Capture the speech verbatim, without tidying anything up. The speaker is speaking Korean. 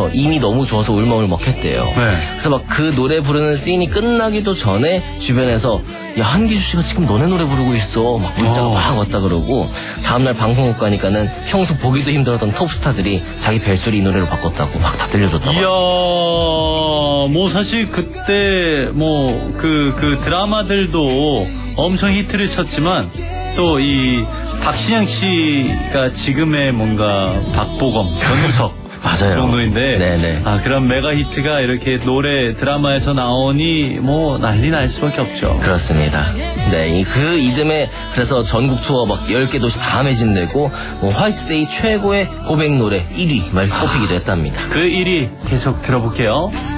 그래서 이미 너무 좋아서 울먹울먹했대요. 네. 그래서 막 그 노래 부르는 씬이 끝나기도 전에 주변에서 야 한기주 씨가 지금 너네 노래 부르고 있어 막 문자가 어. 막 왔다 그러고 다음날 방송국 가니까는 평소 보기도 힘들었던 톱스타들이 자기 벨소리 이 노래로 바꿨다고 막 다 들려줬다고. 이야, 뭐 사실 그때 뭐 그 그 드라마들도 엄청 히트를 쳤지만 또 이 박신양 씨가 지금의 뭔가 박보검, 전우석 맞아요. 그 정도인데 네네. 아 그런 메가 히트가 이렇게 노래 드라마에서 나오니 뭐 난리 날 수밖에 없죠. 그렇습니다. 네, 이 그 이듬해 그래서 전국 투어 막 열 개 도시 다 매진되고 뭐 화이트데이 최고의 고백 노래 일 위 말 꼽히기도 했답니다. 그 일 위 계속 들어볼게요.